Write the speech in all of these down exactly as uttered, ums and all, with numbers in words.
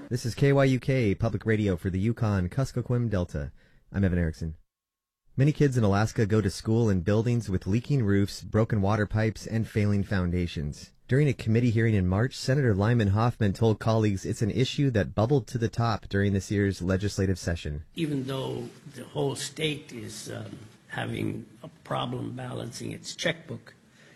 This is K Y U K, public radio for the Yukon-Kuskokwim Delta. I'm Evan Erickson. Many kids in Alaska go to school in buildings with leaking roofs, broken water pipes, and failing foundations. During a committee hearing in March, Senator Lyman Hoffman told colleagues it's an issue that bubbled to the top during this year's legislative session. Even though the whole state is um, having a problem balancing its checkbook,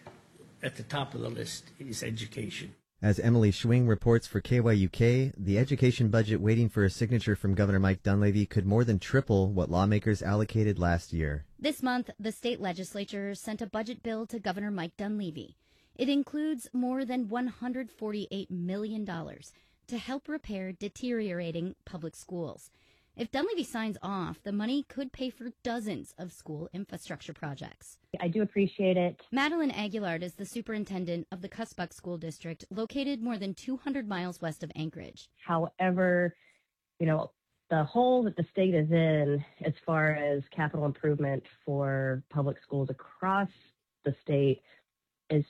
at the top of the list is education. As Emily Schwing reports for K Y U K, the education budget waiting for a signature from Governor Mike Dunleavy could more than triple what lawmakers allocated last year. This month, the state legislature sent a budget bill to Governor Mike Dunleavy. It includes more than one hundred forty-eight million dollars to help repair deteriorating public schools. If Dunleavy signs off, the money could pay for dozens of school infrastructure projects. I do appreciate it. Madeline Aguilard is the superintendent of the Cuspuk School District, located more than two hundred miles west of Anchorage. However, you know, the hole that the state is in as far as capital improvement for public schools across the state is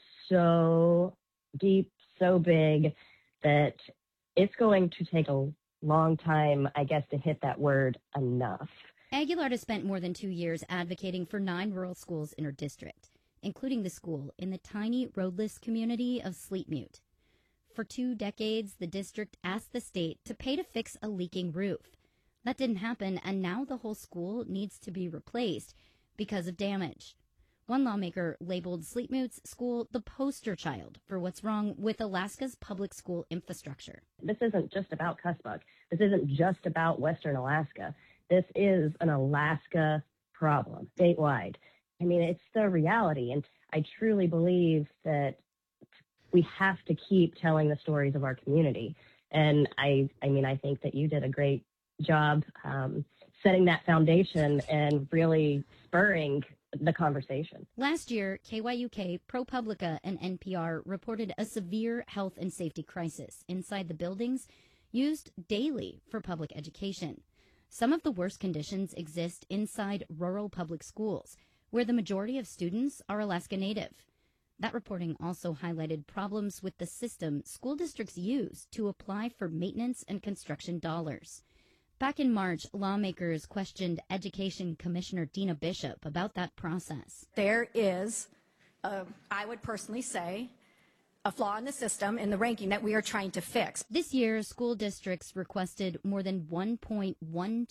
so deep, so big that it's going to take a long time, I guess, to hit that word enough. Aguilard has spent more than two years advocating for nine rural schools in her district, including the school in the tiny roadless community of Sleepmute. For two decades, the district asked the state to pay to fix a leaking roof. That didn't happen, and now the whole school needs to be replaced because of damage. One lawmaker labeled Sleepmute's school the poster child for what's wrong with Alaska's public school infrastructure. This isn't just about Cuspuk. This isn't just about Western Alaska. This is an Alaska problem, statewide. I mean, it's the reality, and I truly believe that we have to keep telling the stories of our community. And I, I mean, I think that you did a great job um, setting that foundation and really spurring the conversation. Last year, K Y U K, ProPublica, and N P R reported a severe health and safety crisis inside the buildings used daily for public education. Some of the worst conditions exist inside rural public schools, where the majority of students are Alaska Native. That reporting also highlighted problems with the system school districts use to apply for maintenance and construction dollars. Back in March, lawmakers questioned Education Commissioner Dina Bishop about that process. There is, uh, I would personally say, a flaw in the system in the ranking that we are trying to fix. This year, school districts requested more than one point one